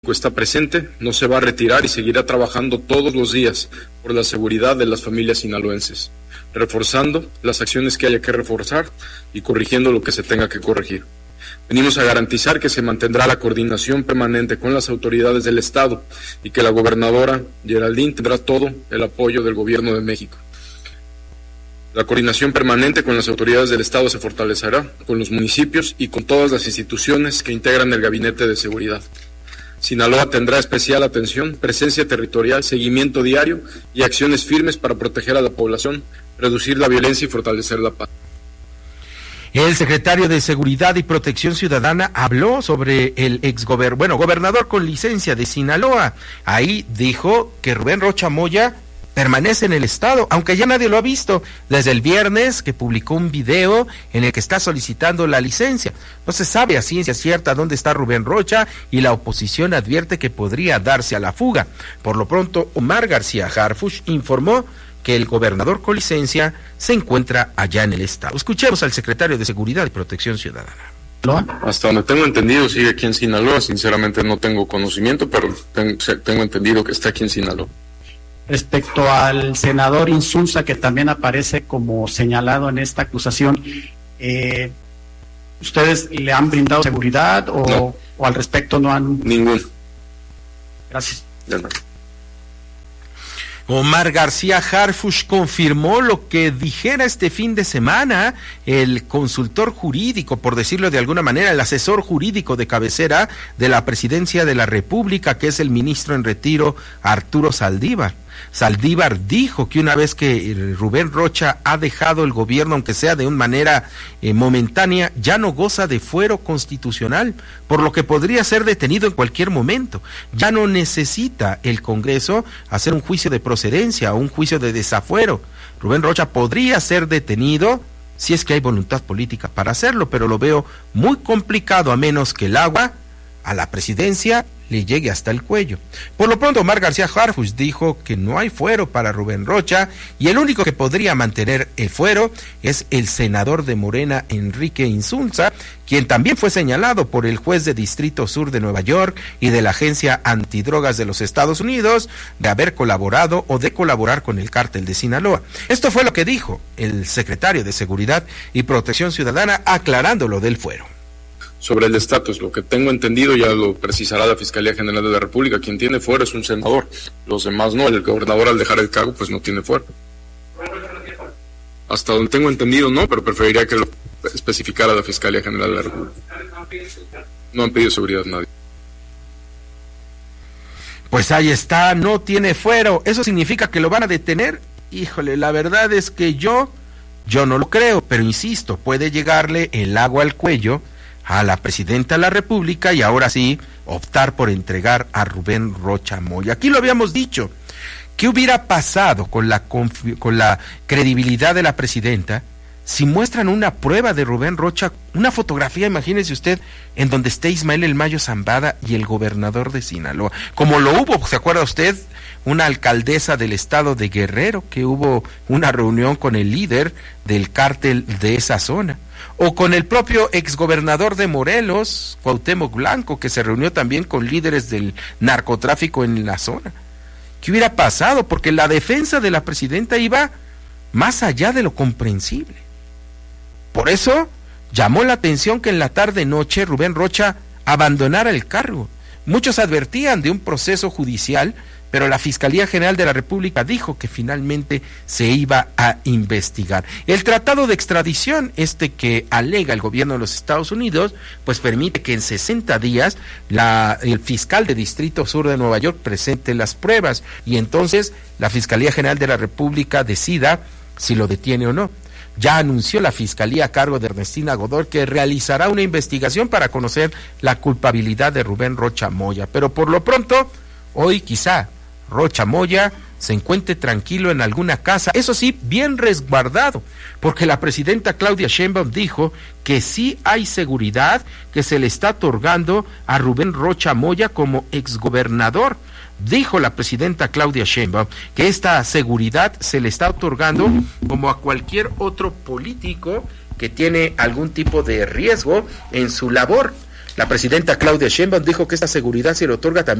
está presente, no se va a retirar y seguirá trabajando todos los días por la seguridad de las familias sinaloenses, reforzando las acciones que haya que reforzar y corrigiendo lo que se tenga que corregir. Venimos a garantizar que se mantendrá la coordinación permanente con las autoridades del Estado y que la gobernadora Geraldine tendrá todo el apoyo del Gobierno de México. La coordinación permanente con las autoridades del Estado se fortalecerá con los municipios y con todas las instituciones que integran el Gabinete de Seguridad. Sinaloa tendrá especial atención, presencia territorial, seguimiento diario y acciones firmes para proteger a la población, reducir la violencia y fortalecer la paz. El secretario de Seguridad y Protección Ciudadana habló sobre el gobernador con licencia de Sinaloa. Ahí dijo que Rubén Rocha Moya permanece en el estado, aunque ya nadie lo ha visto, desde el viernes que publicó un video en el que está solicitando la licencia. No se sabe a ciencia cierta dónde está Rubén Rocha y la oposición advierte que podría darse a la fuga. Por lo pronto, Omar García Harfuch informó que el gobernador con licencia se encuentra allá en el estado. Escuchemos al secretario de Seguridad y Protección Ciudadana. Hasta donde tengo entendido sigue aquí en Sinaloa, sinceramente no tengo conocimiento, pero tengo entendido que está aquí en Sinaloa. Respecto al senador Insulza, que también aparece como señalado en esta acusación, ¿ustedes le han brindado seguridad o al respecto no han...? Ninguno. Gracias. De nada. Omar García Harfuch confirmó lo que dijera este fin de semana el consultor jurídico, por decirlo de alguna manera, el asesor jurídico de cabecera de la Presidencia de la República, que es el ministro en retiro Arturo Saldívar. Saldívar dijo que una vez que Rubén Rocha ha dejado el gobierno, aunque sea de una manera momentánea, ya no goza de fuero constitucional, por lo que podría ser detenido en cualquier momento. Ya no necesita el Congreso hacer un juicio de procedencia o un juicio de desafuero. Rubén Rocha podría ser detenido si es que hay voluntad política para hacerlo, pero lo veo muy complicado a menos que el agua a la presidencia le llegue hasta el cuello. Por lo pronto, Omar García Harfuch dijo que no hay fuero para Rubén Rocha y el único que podría mantener el fuero es el senador de Morena, Enrique Insulza, quien también fue señalado por el juez de Distrito Sur de Nueva York y de la Agencia Antidrogas de los Estados Unidos de haber colaborado o de colaborar con el cártel de Sinaloa. Esto fue lo que dijo el secretario de Seguridad y Protección Ciudadana aclarando lo del fuero. Sobre el estatus, lo que tengo entendido ya lo precisará la Fiscalía General de la República. Quien tiene fuero es un senador, los demás no. El gobernador al dejar el cargo pues no tiene fuero. Hasta donde tengo entendido no, pero preferiría que lo especificara la Fiscalía General de la República. No han pedido seguridad a nadie. Pues ahí está, no tiene fuero. ¿Eso significa que lo van a detener? Híjole, la verdad es que yo no lo creo, pero insisto, puede llegarle el agua al cuello a la presidenta de la República y ahora sí optar por entregar a Rubén Rocha Moya. Aquí lo habíamos dicho. ¿Qué hubiera pasado con la credibilidad de la presidenta si muestran una prueba de Rubén Rocha, una fotografía, imagínese usted, en donde esté Ismael El Mayo Zambada y el gobernador de Sinaloa? Como lo hubo, ¿se acuerda usted? Una alcaldesa del estado de Guerrero, que hubo una reunión con el líder del cártel de esa zona. O con el propio exgobernador de Morelos, Cuauhtémoc Blanco, que se reunió también con líderes del narcotráfico en la zona. ¿Qué hubiera pasado? Porque la defensa de la presidenta iba más allá de lo comprensible. Por eso llamó la atención que en la tarde-noche Rubén Rocha abandonara el cargo. Muchos advertían de un proceso judicial, pero la Fiscalía General de la República dijo que finalmente se iba a investigar. El tratado de extradición, que alega el gobierno de los Estados Unidos, pues permite que en 60 días el fiscal de Distrito Sur de Nueva York presente las pruebas y entonces la Fiscalía General de la República decida si lo detiene o no. Ya anunció la Fiscalía a cargo de Ernestina Godoy que realizará una investigación para conocer la culpabilidad de Rubén Rocha Moya, pero por lo pronto, hoy quizá Rocha Moya se encuentre tranquilo en alguna casa, eso sí, bien resguardado, porque la presidenta Claudia Sheinbaum dijo que sí hay seguridad que se le está otorgando a Rubén Rocha Moya como exgobernador. Dijo la presidenta Claudia Sheinbaum que esta seguridad se le está otorgando como a cualquier otro político que tiene algún tipo de riesgo en su labor. La presidenta Claudia Sheinbaum dijo que esta seguridad se le otorga también